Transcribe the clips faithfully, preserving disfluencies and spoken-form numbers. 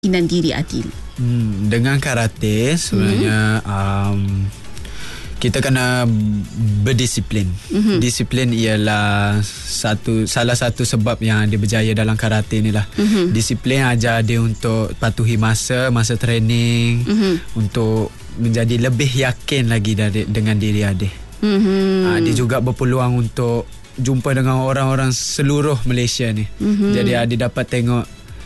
keyakinan diri Adil? Hmm, dengan karate sebenarnya hmm. um, kita kena berdisiplin. Mm-hmm. Disiplin ialah satu salah satu sebab yang dia berjaya dalam karate ni lah. Mm-hmm. Disiplin ajar dia untuk patuhi masa, masa training, mm-hmm. untuk menjadi lebih yakin lagi dari, dengan diri Adil. Mm-hmm. Ha, dia juga berpeluang untuk jumpa dengan orang-orang seluruh Malaysia ni. Mm-hmm. Jadi Adil dapat tengok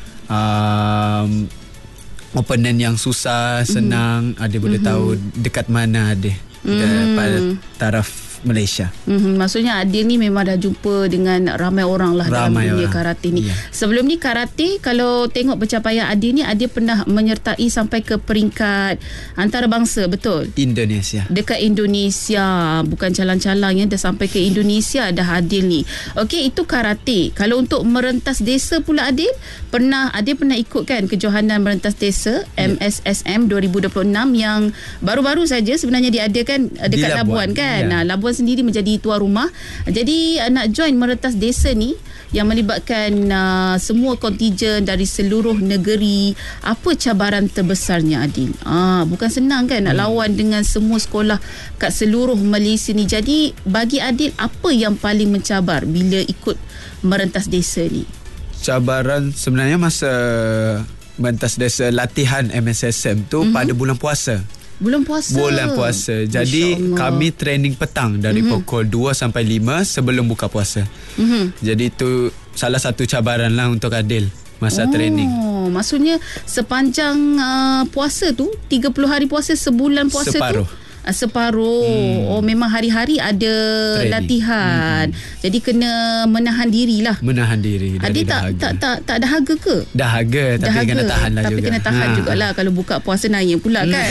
um, opponent yang susah, senang. Mm-hmm. Adil boleh mm-hmm. tahu dekat mana Adil Mm. pada taraf Malaysia. Mm-hmm. Maksudnya Adil ni memang dah jumpa dengan ramai orang lah ramai dalam dunia orang. karate ni. Yeah. Sebelum ni karate, kalau tengok pencapaian Adil ni, Adil pernah menyertai sampai ke peringkat antarabangsa, betul? Indonesia. Dekat Indonesia, bukan calang-calang ya, dah sampai ke Indonesia dah Adil ni. Okey, itu karate. Kalau untuk merentas desa pula Adil, pernah Adil pernah ikut kan kejohanan merentas desa yeah. M S S M dua ribu dua puluh enam yang baru-baru saja sebenarnya diadakan dekat Di Labuan, Labuan kan. Yeah. Nah, Labuan sendiri menjadi tuan rumah. Jadi uh, nak join merentas desa ni yang melibatkan uh, semua kontijen dari seluruh negeri. Apa cabaran terbesarnya Adil? Ah, bukan senang kan nak hmm. lawan dengan semua sekolah kat seluruh Malaysia ni. Jadi bagi Adil, apa yang paling mencabar bila ikut merentas desa ni? Cabaran sebenarnya masa merentas desa latihan M S S M tu mm-hmm. pada bulan puasa. Bulan puasa. Bulan puasa. Jadi kami training petang dari mm-hmm. pukul dua sampai lima sebelum buka puasa. Mm-hmm. Jadi itu salah satu cabaran lah untuk Adil masa oh, training. Maksudnya sepanjang uh, puasa tu, tiga puluh hari puasa, sebulan puasa Separuh. tu separuh. Hmm. Oh, memang hari-hari ada training. Latihan. Hmm. Jadi kena menahan diri lah. Menahan diri dari Adil tak, tak tak tak dahaga ke? Dahaga, tapi dahaga. kena tahan lah tapi juga. Tapi kena tahan ha. jugalah kalau buka puasa naya pula kan.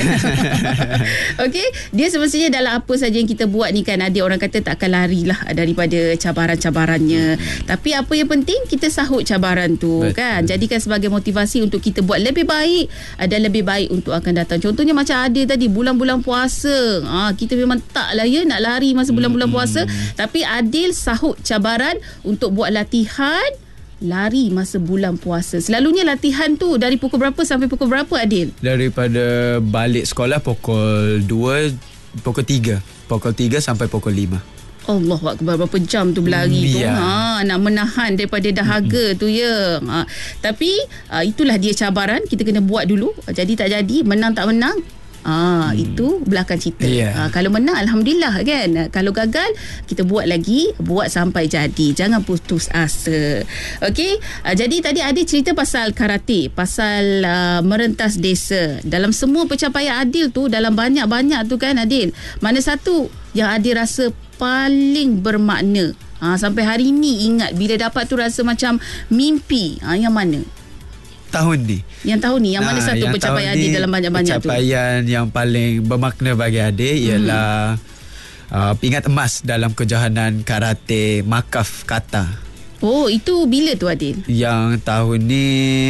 Okey, dia semestinya dalam apa saja yang kita buat ni kan, ada orang kata tak akan lari lah daripada cabaran-cabarannya. Hmm. Tapi apa yang penting, kita sahut cabaran tu. Betul. Kan. Jadikan sebagai motivasi untuk kita buat lebih baik dan lebih baik untuk akan datang. Contohnya macam Adil tadi, bulan-bulan puasa. Ha, kita memang tak lah ya nak lari masa bulan-bulan puasa. Hmm. Tapi Adil sahut cabaran untuk buat latihan lari masa bulan puasa. Selalunya latihan tu dari pukul berapa sampai pukul berapa Adil? Daripada balik sekolah pukul dua, pukul tiga. Pukul tiga sampai pukul lima. Allahuakbar, berapa jam tu berlari tu. Yeah. Ha, nak menahan daripada dahaga mm-hmm. tu ya. Ha, tapi uh, itulah dia cabaran, kita kena buat dulu. Jadi tak jadi, menang tak menang, Ah, hmm. itu belakang cerita. Yeah. Ah, kalau menang alhamdulillah kan. Ah, kalau gagal kita buat lagi, buat sampai jadi. Jangan putus asa. Okey. Ah, jadi tadi Adil cerita pasal karate, pasal uh, merentas desa. Dalam semua pencapaian Adil tu, dalam banyak-banyak tu kan Adil, mana satu yang Adil rasa paling bermakna? Ah, sampai hari ni ingat bila dapat tu rasa macam mimpi. Ah, yang mana? Tahun ni. Yang tahun ni, yang mana ha, satu yang pencapaian Adil dalam banyak-banyak tu? Pencapaian yang paling bermakna bagi Adil ialah hmm. uh, pingat emas dalam kejohanan karate Makaf Kata. Oh, itu bila tu Adil? Yang tahun ni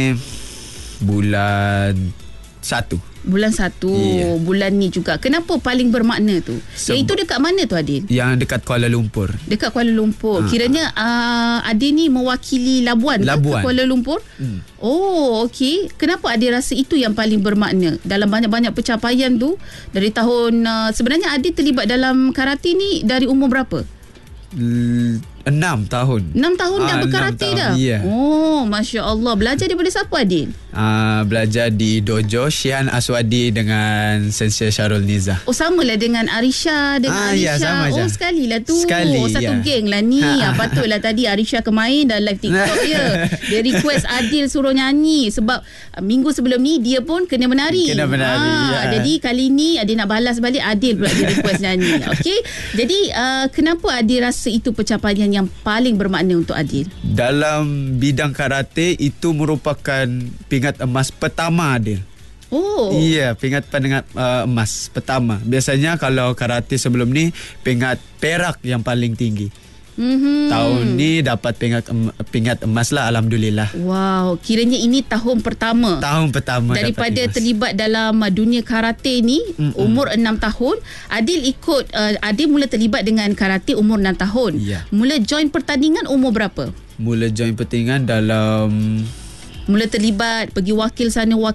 bulan satu. Bulan satu, yeah. bulan ni juga. Kenapa paling bermakna tu? Sebab yang itu dekat mana tu Adil? Yang dekat Kuala Lumpur. Dekat Kuala Lumpur. Ha. Kiranya uh, Adil ni mewakili Labuan, Labuan. ke Kuala Lumpur? Hmm. Oh, okey. Kenapa Adil rasa itu yang paling bermakna? Dalam banyak-banyak pencapaian tu, dari tahun, uh, sebenarnya Adil terlibat dalam karate ni dari umur berapa? L- Enam tahun. Enam tahun dah ah, berkarate dah? Yeah. Oh, Masya Allah. Belajar daripada siapa Adil? Uh, belajar di dojo Syihan Aswadi dengan Sensei Syarul Nizah. Oh, samalah dengan Arisha, dengan ah, Arisha. Ya, sama oh, je. Sekali lah tu. Sekali, oh, satu ya. geng lah ni. ha, patutlah tadi Arisha kemain dan live TikTok dia. Dia request Adil suruh nyanyi. Sebab uh, minggu sebelum ni dia pun kena menari. Kena menari, ha, ya. Jadi kali ni Adil nak balas balik, Adil pula dia request nyanyi. Okey. Jadi uh, kenapa Adil rasa itu pencapaian yang paling bermakna untuk Adil? Dalam bidang karate, itu merupakan pingat emas pertama Adil. Oh. Iya, pingat pingat uh, emas pertama. Biasanya kalau karate sebelum ni pingat perak yang paling tinggi. Mm-hmm. Tahun ni dapat pingat em, pingat emas lah, alhamdulillah. Wow, kiranya ini tahun pertama. Tahun pertama daripada terlibat dalam uh, dunia karate ni. Mm-mm. Umur enam tahun. Adil ikut uh, Adil mula terlibat dengan karate umur enam tahun. Yeah. Mula join pertandingan umur berapa? Mula join pertandingan dalam mula terlibat, pergi wakil sana wakil